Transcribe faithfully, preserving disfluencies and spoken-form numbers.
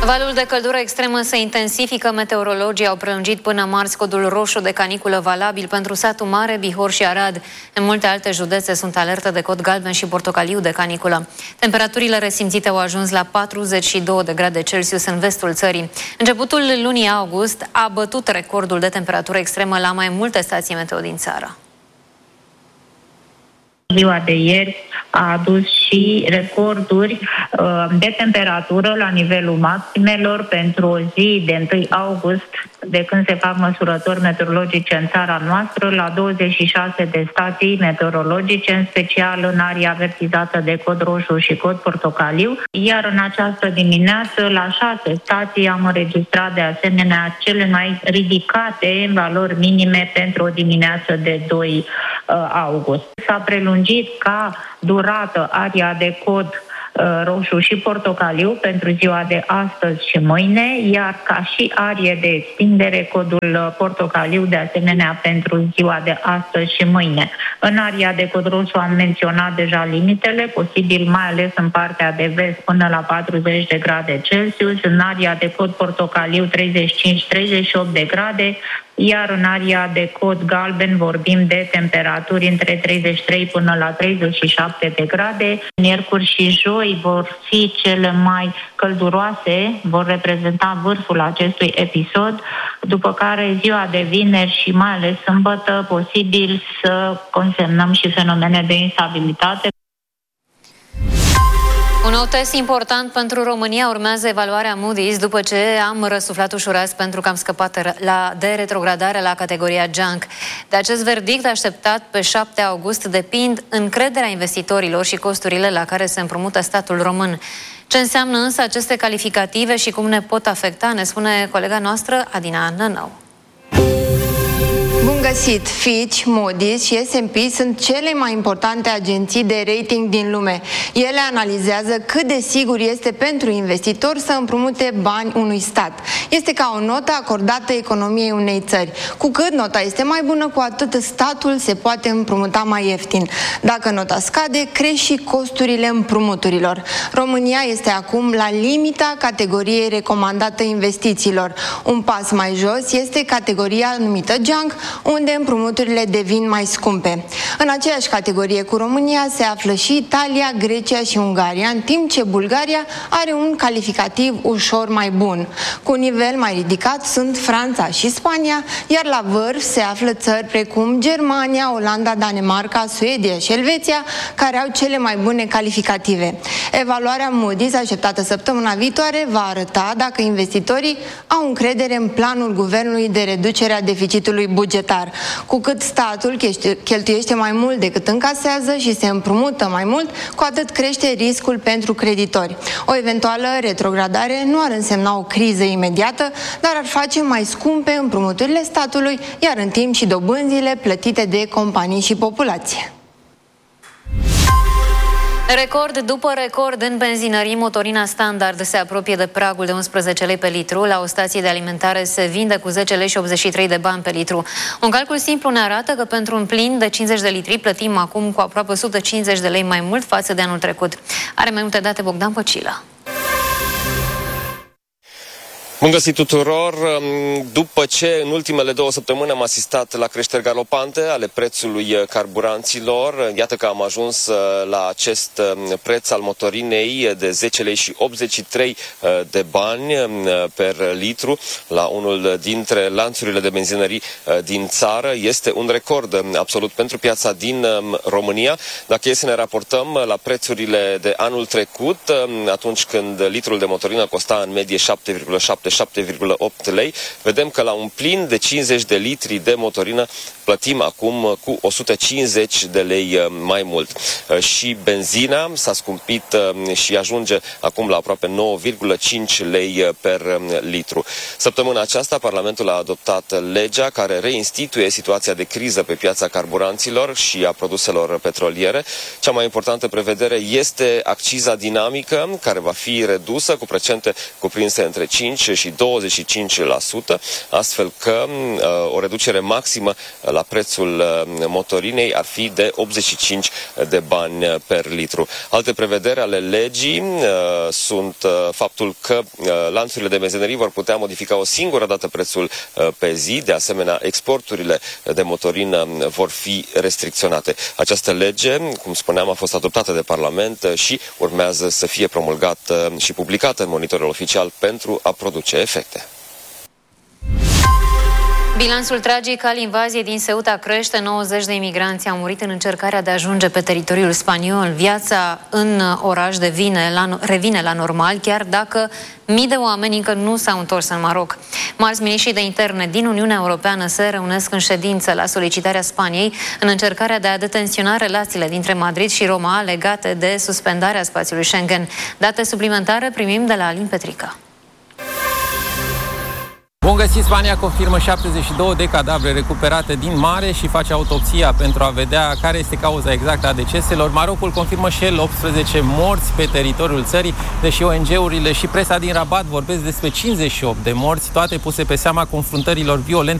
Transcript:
Valul de căldură extremă se intensifică. Meteorologii au prelungit până marți codul roșu de caniculă valabil pentru Satul Mare, Bihor și Arad. În multe alte județe sunt alertă de cod galben și portocaliu de caniculă. Temperaturile resimțite au ajuns la patruzeci și două de grade Celsius în vestul țării. Începutul lunii august a bătut recordul de temperatură extremă la mai multe stații meteo din țară. Ziua de ieri a adus și recorduri uh, de temperatură la nivelul maximelor pentru o zi de întâi august, de când se fac măsurători meteorologice în țara noastră, la douăzeci și șase de stații meteorologice, în special în area avertizată de cod roșu și cod portocaliu, iar în această dimineață la șase stații am înregistrat de asemenea cele mai ridicate valori minime pentru o dimineață de doi august. S-a prelungit ca durată area de cod roșu și portocaliu pentru ziua de astăzi și mâine, iar ca și arie de extindere codul portocaliu de asemenea pentru ziua de astăzi și mâine. În aria de cod roșu am menționat deja limitele, posibil mai ales în partea de vest până la patruzeci de grade Celsius, în aria de cod portocaliu treizeci și cinci treizeci și opt de grade, iar în aria de cod galben vorbim de temperaturi între treizeci și trei până la treizeci și șapte de grade. Miercuri și joi vor fi cele mai călduroase, vor reprezenta vârful acestui episod, după care ziua de vineri și mai ales sâmbătă posibil să consemnăm și fenomene de instabilitate. Un nou test important pentru România urmează evaluarea Moody's după ce am răsuflat ușurați pentru că am scăpat la, de retrogradare la categoria junk. De acest verdict așteptat pe șapte august depind încrederea investitorilor și costurile la care se împrumută statul român. Ce înseamnă însă aceste calificative și cum ne pot afecta, ne spune colega noastră Adina Nănău. Bun găsit! Fitch, Moody's și S and P sunt cele mai importante agenții de rating din lume. Ele analizează cât de sigur este pentru investitor să împrumute bani unui stat. Este ca o notă acordată economiei unei țări. Cu cât nota este mai bună, cu atât statul se poate împrumuta mai ieftin. Dacă nota scade, cresc și costurile împrumuturilor. România este acum la limita categoriei recomandată investițiilor. Un pas mai jos este categoria numită junk, unde împrumuturile devin mai scumpe. În aceeași categorie cu România se află și Italia, Grecia și Ungaria, în timp ce Bulgaria are un calificativ ușor mai bun. Cu un nivel mai ridicat sunt Franța și Spania, iar la vârf se află țări precum Germania, Olanda, Danemarca, Suedia și Elveția, care au cele mai bune calificative. Evaluarea Moody's, așteptată săptămâna viitoare, va arăta dacă investitorii au încredere în planul guvernului de reducere a deficitului bugetar. Cu cât statul cheltuiește mai mult decât încasează și se împrumută mai mult, cu atât crește riscul pentru creditori. O eventuală retrogradare nu ar însemna o criză imediată, dar ar face mai scumpe împrumuturile statului, iar în timp și dobânzile plătite de companii și populație. Record după record în benzinării, motorina standard se apropie de pragul de unsprezece lei pe litru. La o stație de alimentare se vinde cu zece lei și optzeci și trei de bani pe litru. Un calcul simplu ne arată că pentru un plin de cincizeci de litri plătim acum cu aproape o sută cincizeci de lei mai mult față de anul trecut. Are mai multe date Bogdan Păcilă. Bun găsit tuturor! După ce în ultimele două săptămâni am asistat la creșteri galopante ale prețului carburanților, iată că am ajuns la acest preț al motorinei de zece lei și optzeci și trei de bani per litru la unul dintre lanțurile de benzinării din țară. Este un record absolut pentru piața din România. Dacă e să ne raportăm la prețurile de anul trecut, atunci când litrul de motorină costa în medie șapte virgulă șapte șapte virgulă opt lei, vedem că la un plin de cincizeci de litri de motorină plătim acum cu o sută cincizeci de lei mai mult. Și benzina s-a scumpit și ajunge acum la aproape nouă virgulă cinci lei per litru. Săptămâna aceasta Parlamentul a adoptat legea care reinstituie situația de criză pe piața carburanților și a produselor petroliere. Cea mai importantă prevedere este acciza dinamică, care va fi redusă cu procente cuprinse între cinci și douăzeci și cinci la sută, astfel că o reducere maximă la prețul motorinei ar fi de optzeci și cinci de bani per litru. Alte prevederi ale legii sunt faptul că lanțurile de benzinării vor putea modifica o singură dată prețul pe zi, de asemenea exporturile de motorină vor fi restricționate. Această lege, cum spuneam, a fost adoptată de Parlament și urmează să fie promulgată și publicată în monitorul oficial pentru a produce efecte. Bilanțul tragic al invaziei din Ceuta crește. nouăzeci de imigranți au murit în încercarea de a ajunge pe teritoriul spaniol. Viața în oraș devine la, revine la normal, chiar dacă mii de oameni încă nu s-au întors în Maroc. Marți, miniștrii de interne din Uniunea Europeană se reunesc în ședință la solicitarea Spaniei în încercarea de a detensiona relațiile dintre Madrid și Roma legate de suspendarea spațiului Schengen. Date suplimentare primim de la Alin Petrica. Bun găsit! Spania confirmă șaptezeci și două de cadavre recuperate din mare și face autopsia pentru a vedea care este cauza exactă a deceselor. Marocul confirmă și el optsprezece morți pe teritoriul țării, deși O N G-urile și presa din Rabat vorbesc despre cincizeci și opt de morți, toate puse pe seama confruntărilor violente